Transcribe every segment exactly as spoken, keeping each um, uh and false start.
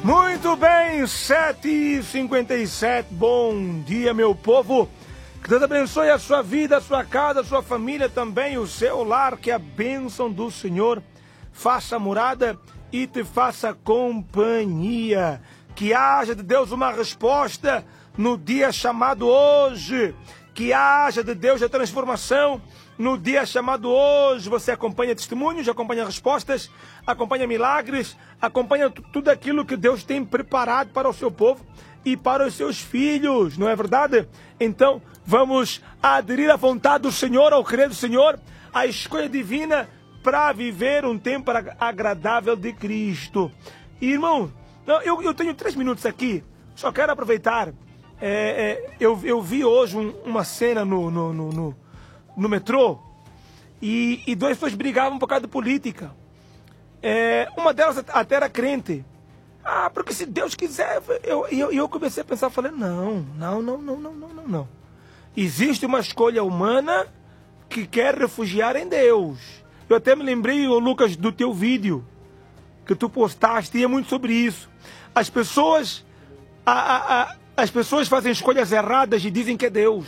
Muito bem, sete e cinquenta e sete, bom dia, meu povo. Que Deus abençoe a sua vida, a sua casa, a sua família também, o seu lar. Que a bênção do Senhor faça morada e te faça companhia. Que haja de Deus uma resposta no dia chamado hoje. Que haja de Deus a transformação no dia chamado hoje. Você acompanha testemunhos, acompanha respostas, acompanha milagres, acompanha tudo aquilo que Deus tem preparado para o seu povo e para os seus filhos, não é verdade? Então, vamos aderir à vontade do Senhor, ao querer do Senhor, à escolha divina para viver um tempo agradável de Cristo. E, irmão, eu, eu tenho três minutos aqui, só quero aproveitar. É, é, eu, eu vi hoje um, uma cena no, no, no, no, no metrô e, e duas pessoas brigavam por causa de política. É, uma delas até era crente. Ah, porque se Deus quiser... Eu, eu, eu comecei a pensar, falei, não, não, não, não, não, não, não, não. Existe uma escolha humana que quer refugiar em Deus. Eu até me lembrei, ô Lucas, do teu vídeo que tu postaste, e é muito sobre isso. As pessoas... A, a, a, As pessoas fazem escolhas erradas e dizem que é Deus.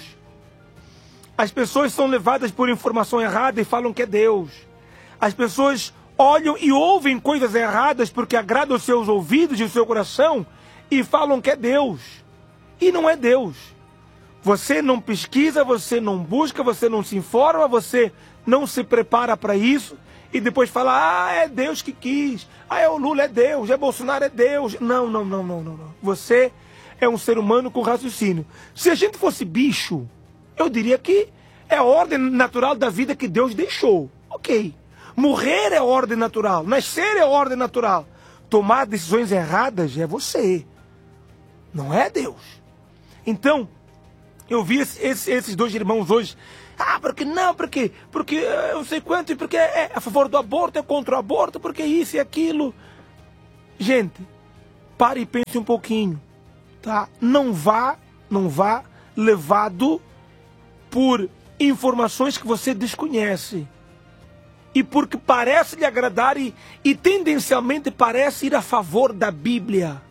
As pessoas são levadas por informação errada e falam que é Deus. As pessoas olham e ouvem coisas erradas porque agradam os seus ouvidos e o seu coração e falam que é Deus. E não é Deus. Você não pesquisa, você não busca, você não se informa, você não se prepara para isso e depois fala, ah, é Deus que quis. Ah, é o Lula, é Deus, é Bolsonaro, é Deus. Não, não, não, não, não, não. Você... é um ser humano com raciocínio. Se a gente fosse bicho, eu diria que é a ordem natural da vida que Deus deixou. Ok. Morrer é a ordem natural. Nascer é a ordem natural. Tomar decisões erradas é você. Não é Deus. Então, eu vi esse, esse, esses dois irmãos hoje. Ah, porque não, porque, porque eu não sei quanto, porque é a favor do aborto, é contra o aborto, porque isso e aquilo. Gente, pare e pense um pouquinho. Tá? Não vá, não vá levado por informações que você desconhece e porque parece lhe agradar e, e tendencialmente parece ir a favor da Bíblia.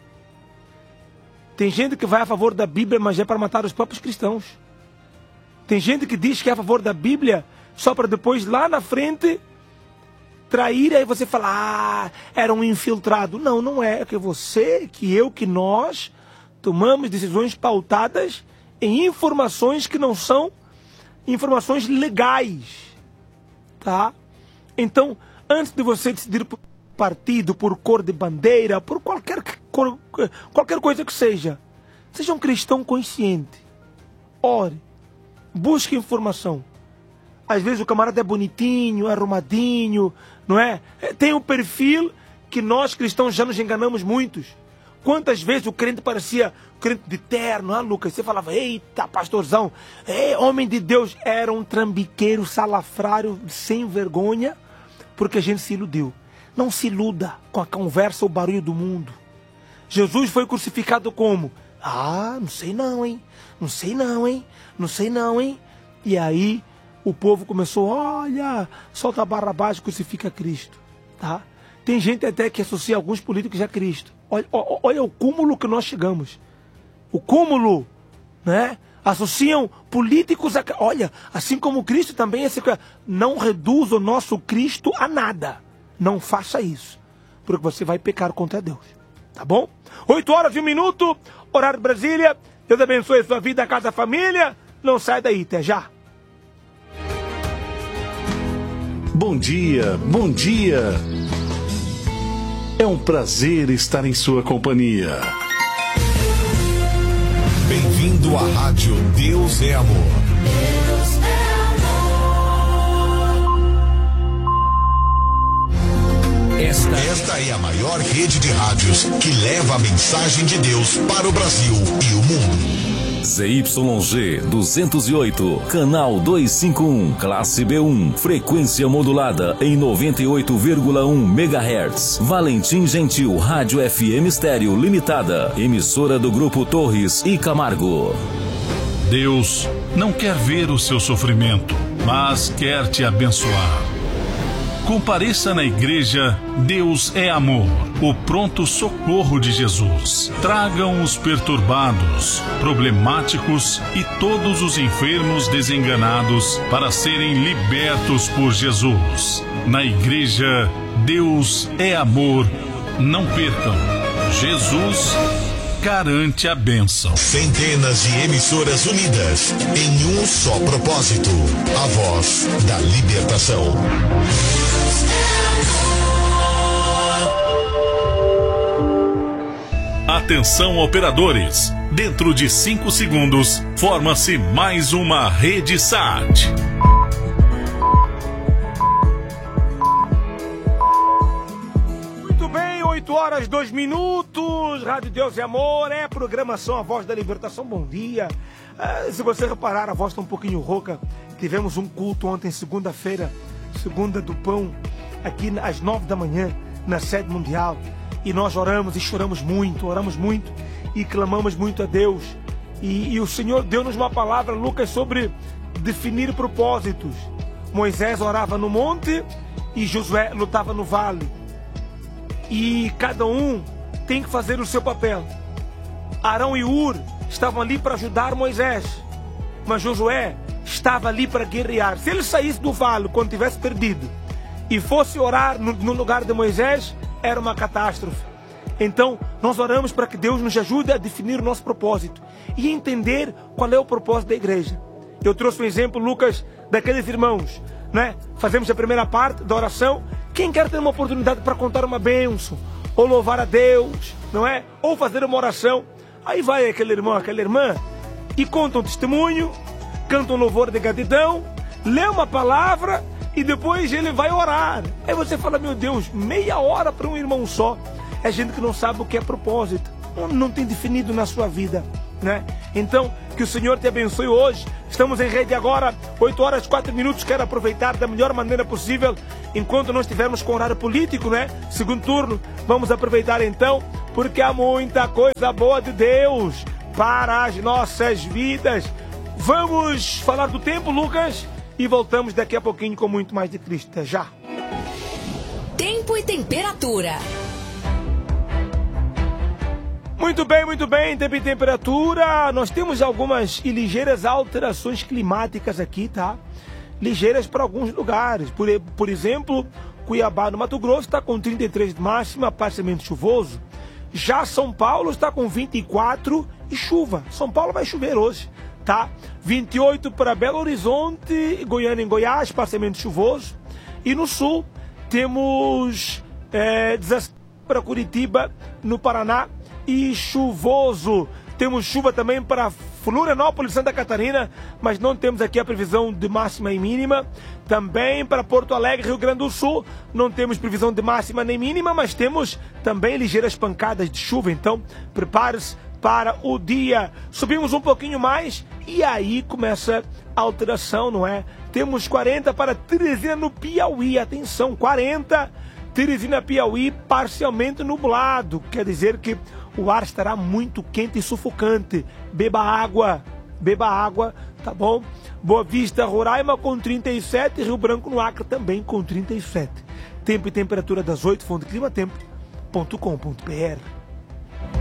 Tem gente que vai a favor da Bíblia, mas é para matar os próprios cristãos. Tem gente que diz que é a favor da Bíblia só para depois lá na frente trair, aí você fala, ah, era um infiltrado. Não, não é, é que você, que eu, que nós tomamos decisões pautadas em informações que não são informações legais, tá? Então, antes de você decidir por partido, por cor de bandeira, por qualquer, cor, qualquer coisa que seja, seja um cristão consciente. Ore, busque informação. Às vezes o camarada é bonitinho, arrumadinho, não é? Tem um perfil que nós cristãos já nos enganamos muitos. Quantas vezes o crente parecia crente de terno, ah, Lucas? Você falava, eita, pastorzão, é, homem de Deus. Era um trambiqueiro, salafrário, sem vergonha, porque a gente se iludiu. Não se iluda com a conversa ou barulho do mundo. Jesus foi crucificado como? Ah, não sei não, hein? Não sei não, hein? Não sei não, hein? E aí o povo começou, olha, solta Barrabás e crucifica Cristo, tá? Tem gente até que associa alguns políticos a Cristo. Olha, olha o cúmulo que nós chegamos. O cúmulo, né? Associam políticos a... Olha, assim como Cristo também... Esse... Não reduz o nosso Cristo a nada. Não faça isso. Porque você vai pecar contra Deus. Tá bom? Oito horas e um minuto. Horário de Brasília. Deus abençoe a sua vida, a casa, a família. Não sai daí. Até já. Bom dia, bom dia. É um prazer estar em sua companhia. Bem-vindo à Rádio Deus é Amor. Deus é amor. Esta, esta é a maior rede de rádios que leva a mensagem de Deus para o Brasil e o mundo. Z Y G duzentos e oito, canal duzentos e cinquenta e um, classe B um, frequência modulada em noventa e oito vírgula um megahertz. Valentim Gentil Rádio F M Estéreo Limitada, emissora do Grupo Torres e Camargo. Deus não quer ver o seu sofrimento, mas quer te abençoar. Compareça na igreja Deus é Amor, o pronto socorro de Jesus. Tragam os perturbados, problemáticos e todos os enfermos desenganados para serem libertos por Jesus. Na igreja Deus é Amor. Não percam. Jesus garante a bênção. Centenas de emissoras unidas em um só propósito: a voz da libertação. Atenção, operadores. Dentro de cinco segundos, forma-se mais uma rede S A T. Muito bem, oito horas, dois minutos. Rádio Deus e Amor, é programação A Voz da Libertação. Bom dia. Ah, se você reparar, a voz está um pouquinho rouca. Tivemos um culto ontem, segunda-feira, segunda do pão, aqui às nove da manhã, na sede mundial. E nós oramos e choramos muito, oramos muito e clamamos muito a Deus. E, e o Senhor deu-nos uma palavra, Lucas, sobre definir propósitos. Moisés orava no monte e Josué lutava no vale. E cada um tem que fazer o seu papel. Arão e Ur estavam ali para ajudar Moisés, mas Josué estava ali para guerrear. Se ele saísse do vale quando tivesse perdido e fosse orar no, no lugar de Moisés, era uma catástrofe. Então nós oramos para que Deus nos ajude a definir o nosso propósito e entender qual é o propósito da igreja. Eu trouxe um exemplo, Lucas, daqueles irmãos, né? Fazemos a primeira parte da oração. Quem quer ter uma oportunidade para contar uma bênção, ou louvar a Deus, não é? Ou fazer uma oração, aí vai aquele irmão, aquela irmã e conta um testemunho, canta um louvor de gratidão, lê uma palavra e depois ele vai orar. Aí você fala, meu Deus, meia hora para um irmão só. É gente que não sabe o que é propósito, não, não tem definido na sua vida, né? Então, que o Senhor te abençoe hoje. Estamos em rede agora, oito horas e quatro minutos. Quero aproveitar da melhor maneira possível, enquanto nós estivermos com horário político, né? Segundo turno, vamos aproveitar então, porque há muita coisa boa de Deus para as nossas vidas. Vamos falar do tempo, Lucas, e voltamos daqui a pouquinho com muito mais de Cristo. Até já. Tempo e temperatura. Muito bem, muito bem, tempo e temperatura. Nós temos algumas e ligeiras alterações climáticas aqui, tá? Ligeiras para alguns lugares. Por, por exemplo, Cuiabá, no Mato Grosso, está com trinta e três de máxima, parcialmente chuvoso. Já São Paulo está com vinte e quatro e chuva. São Paulo vai chover hoje, tá? vinte e oito para Belo Horizonte, Goiânia em Goiás, parcialmente chuvoso. E no sul temos é, dezessete para Curitiba, no Paraná, e chuvoso. Temos chuva também para Florianópolis, Santa Catarina, mas não temos aqui a previsão de máxima e mínima. Também para Porto Alegre, Rio Grande do Sul, não temos previsão de máxima nem mínima, mas temos também ligeiras pancadas de chuva. Então, prepare-se para o dia. Subimos um pouquinho mais e aí começa a alteração, não é? Temos quarenta para Teresina, no Piauí. Atenção, quarenta, Teresina, Piauí, parcialmente nublado. Quer dizer que o ar estará muito quente e sufocante. Beba água, beba água, tá bom? Boa Vista, Roraima com trinta e sete, Rio Branco no Acre também com trinta e sete. Tempo e temperatura das oito, fonte climatempo ponto com ponto br.